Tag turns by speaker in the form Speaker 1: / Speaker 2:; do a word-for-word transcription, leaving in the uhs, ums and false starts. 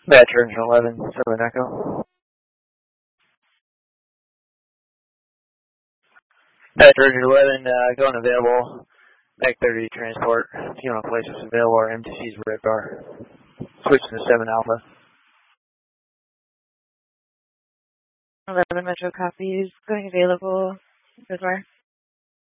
Speaker 1: Bad Trojan eleven, seven Echo. Bad Trojan eleven, uh, going available. Mac thirty transport. If you want to place us available, our M T C's red bar. Switching to seven Alpha.
Speaker 2: eleven Metro copies, going available. Red bar.